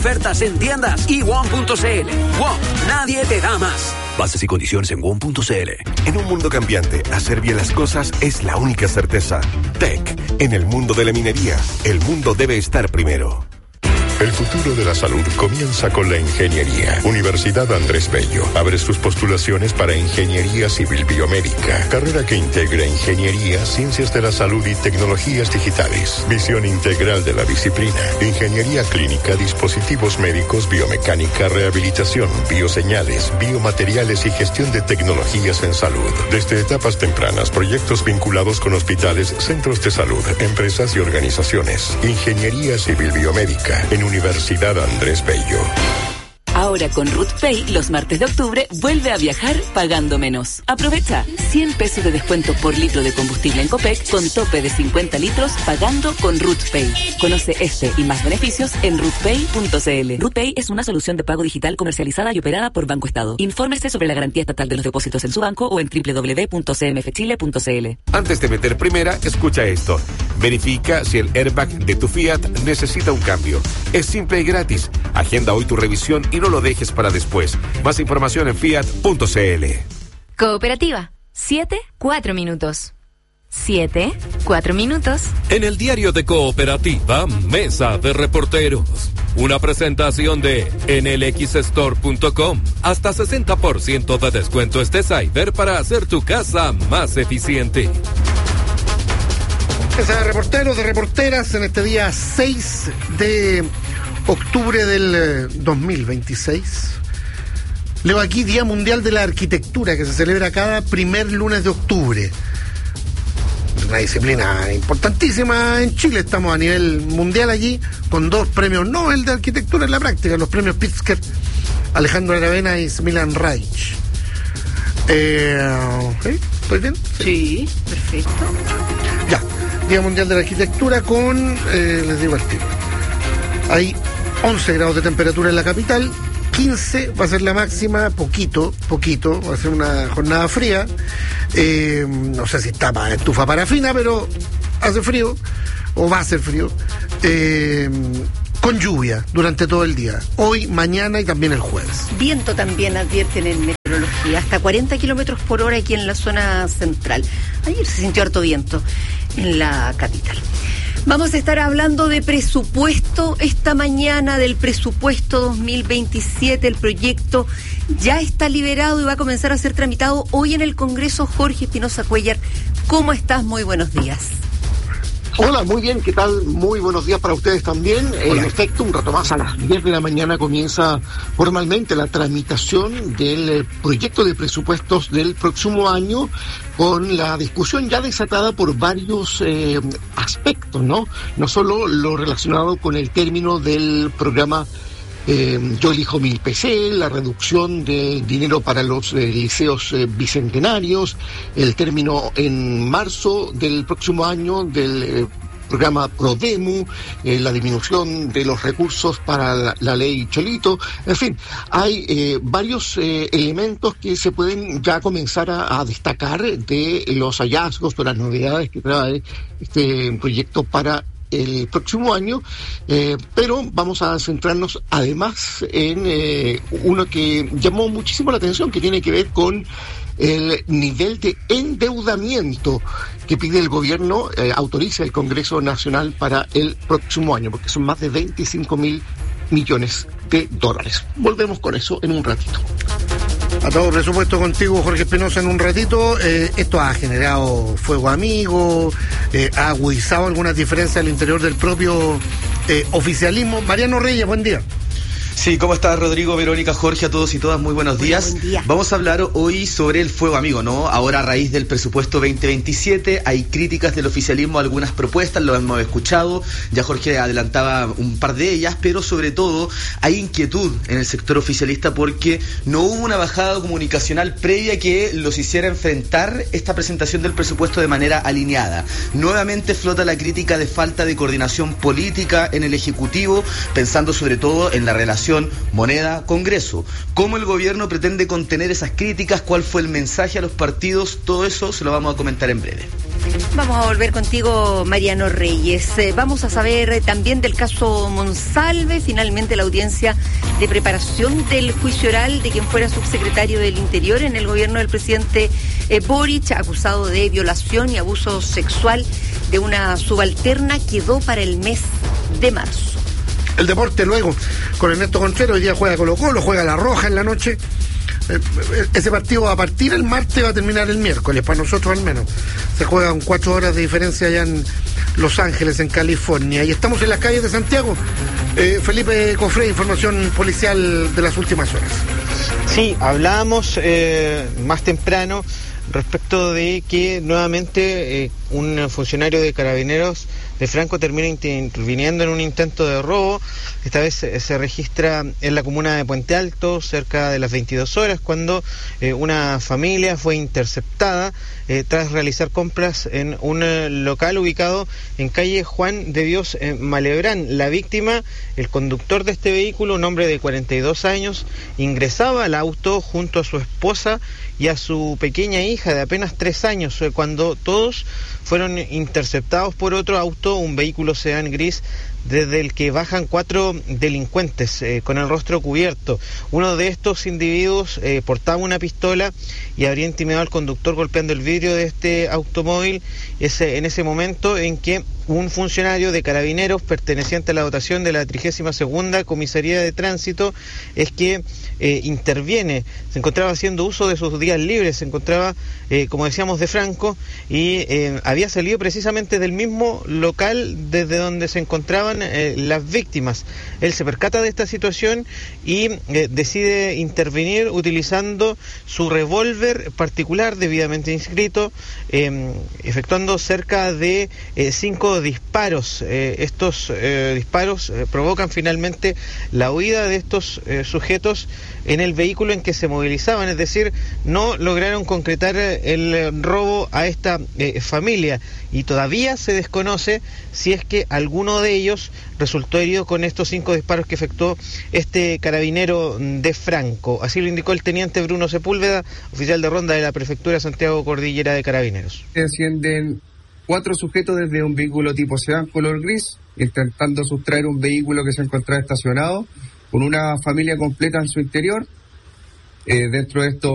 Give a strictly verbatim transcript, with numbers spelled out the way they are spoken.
Ofertas en tiendas y W O M punto c l. W O M, nadie te da más. Bases y condiciones en W O M punto c l. En un mundo cambiante, hacer bien las cosas es la única certeza. Tech, en el mundo de la minería, el mundo debe estar primero. El futuro de la salud comienza con la ingeniería. Universidad Andrés Bello abre sus postulaciones para Ingeniería Civil Biomédica, carrera que integra ingeniería, ciencias de la salud y tecnologías digitales. Visión integral de la disciplina. Ingeniería clínica, dispositivos médicos, biomecánica, rehabilitación, bioseñales, biomateriales y gestión de tecnologías en salud. Desde etapas tempranas, proyectos vinculados con hospitales, centros de salud, empresas y organizaciones. Ingeniería Civil Biomédica en Universidad Andrés Bello. Ahora con RootPay, los martes de octubre, vuelve a viajar pagando menos. Aprovecha cien pesos de descuento por litro de combustible en Copec con tope de cincuenta litros pagando con RootPay. Conoce este y más beneficios en rootpay punto c l. RootPay es una solución de pago digital comercializada y operada por Banco Estado. Infórmese sobre la garantía estatal de los depósitos en su banco o en doble u doble u doble u punto c m f chile punto c l. Antes de meter primera, escucha esto. Verifica si el airbag de tu Fiat necesita un cambio. Es simple y gratis. Agenda hoy tu revisión y no lo dejes para después. Más información en fiat punto c l. Cooperativa. Siete, cuatro minutos. Siete, cuatro minutos. En el diario de Cooperativa, Mesa de Reporteros. Una presentación de en el x store punto com. Hasta sesenta por ciento de descuento este cyber para hacer tu casa más eficiente. Mesa de reporteros, de reporteras, en este día seis de octubre del dos mil veintiséis. Leo aquí Día Mundial de la Arquitectura, que se celebra cada primer lunes de octubre. Una disciplina importantísima en Chile. Estamos a nivel mundial allí con dos premios Nobel de Arquitectura en la práctica, los premios Pritzker, Alejandro Aravena y Milan Reich. Eh, ¿sí? ¿Estoy bien? Sí. Sí, perfecto. Ya, Día Mundial de la Arquitectura con, eh, les digo el tiro. Hay once grados de temperatura en la capital, quince va a ser la máxima, poquito, poquito, va a ser una jornada fría. Eh, no sé si está para estufa parafina, pero hace frío, o va a hacer frío. Eh, con lluvia durante todo el día, hoy, mañana y también el jueves. Viento también advierten en meteorología, hasta cuarenta kilómetros por hora aquí en la zona central. Ayer se sintió harto viento en la capital. Vamos a estar hablando de presupuesto esta mañana, del presupuesto dos mil veintisiete. El proyecto ya está liberado y va a comenzar a ser tramitado hoy en el Congreso. Jorge Espinosa Cuellar, ¿cómo estás? Muy buenos días. Hola, muy bien, ¿qué tal? Muy buenos días para ustedes también. Hola. En efecto, un rato más a las diez de la mañana comienza formalmente la tramitación del proyecto de presupuestos del próximo año, con la discusión ya desatada por varios eh, aspectos, ¿no? No solo lo relacionado con el término del programa Eh, Yo Elijo Mi P C, la reducción de dinero para los eh, liceos eh, bicentenarios, el término en marzo del próximo año del eh, programa Prodemu, eh, la disminución de los recursos para la, la ley Cholito. En fin, hay eh, varios eh, elementos que se pueden ya comenzar a, a destacar de los hallazgos, de las novedades que trae este proyecto para el próximo año, eh, pero vamos a centrarnos además en eh, uno que llamó muchísimo la atención, que tiene que ver con el nivel de endeudamiento que pide el gobierno, eh, autoriza el Congreso Nacional para el próximo año, porque son más de veinticinco mil millones de dólares. Volvemos con eso en un ratito. A todo presupuesto contigo, Jorge Espinosa, en un ratito. Eh, esto ha generado fuego amigo, eh, ha agudizado algunas diferencias al interior del propio eh, oficialismo. Mariano Reyes, buen día. Sí, ¿cómo estás, Rodrigo, Verónica, Jorge, a todos y todas? Muy buenos días. Buen día. Vamos a hablar hoy sobre el fuego amigo, ¿no? Ahora, a raíz del presupuesto veinte veintisiete, hay críticas del oficialismo a algunas propuestas, lo hemos escuchado, ya Jorge adelantaba un par de ellas, pero sobre todo hay inquietud en el sector oficialista porque no hubo una bajada comunicacional previa que los hiciera enfrentar esta presentación del presupuesto de manera alineada. Nuevamente flota la crítica de falta de coordinación política en el Ejecutivo, pensando sobre todo en la relación Nación, Moneda, Congreso. ¿Cómo el gobierno pretende contener esas críticas? ¿Cuál fue el mensaje a los partidos? Todo eso se lo vamos a comentar en breve. Vamos a volver contigo, Mariano Reyes. Eh, vamos a saber eh, también del caso Monsalve. Finalmente la audiencia de preparación del juicio oral de quien fuera subsecretario del Interior en el gobierno del presidente eh, Boric, acusado de violación y abuso sexual de una subalterna, quedó para el mes de marzo. El deporte luego, con Ernesto Contreras, hoy día juega Colo-Colo, juega La Roja en la noche. Ese partido va a partir el martes, va a terminar el miércoles, para nosotros al menos. Se juegan cuatro horas de diferencia allá en Los Ángeles, en California. Y estamos en las calles de Santiago. Eh, Felipe Cofré, información policial de las últimas horas. Sí, hablábamos eh, más temprano respecto de que nuevamente eh, un funcionario de Carabineros de Franco termina interviniendo en un intento de robo. Esta vez eh, se registra en la comuna de Puente Alto, cerca de las veintidós horas, cuando eh, una familia fue interceptada eh, tras realizar compras en un eh, local ubicado en calle Juan de Dios en Malebrán. La víctima, el conductor de este vehículo, un hombre de cuarenta y dos años, ingresaba al auto junto a su esposa y a su pequeña hija de apenas tres años, cuando todos fueron interceptados por otro auto, un vehículo sedán gris, desde el que bajan cuatro delincuentes eh, con el rostro cubierto. Uno de estos individuos eh, portaba una pistola y habría intimidado al conductor golpeando el vidrio de este automóvil. Ese, en ese momento en que un funcionario de Carabineros perteneciente a la dotación de la trigésima segunda Comisaría de Tránsito es que eh, interviene. Se encontraba haciendo uso de sus días libres, se encontraba, eh, como decíamos, de Franco, y eh, había salido precisamente del mismo local desde donde se encontraban eh, las víctimas. Él se percata de esta situación y eh, decide intervenir utilizando su revólver particular debidamente inscrito, eh, efectuando cerca de eh, cinco disparos. Eh, estos eh, disparos eh, provocan finalmente la huida de estos eh, sujetos en el vehículo en que se movilizaban, es decir, no lograron concretar el robo a esta eh, familia, y todavía se desconoce si es que alguno de ellos resultó herido con estos cinco disparos que efectuó este carabinero de Franco. Así lo indicó el teniente Bruno Sepúlveda, oficial de ronda de la Prefectura Santiago Cordillera de Carabineros. Ascienden cuatro sujetos desde un vehículo tipo sedán color gris, intentando sustraer un vehículo que se encontraba estacionado con una familia completa en su interior. Eh, dentro de esto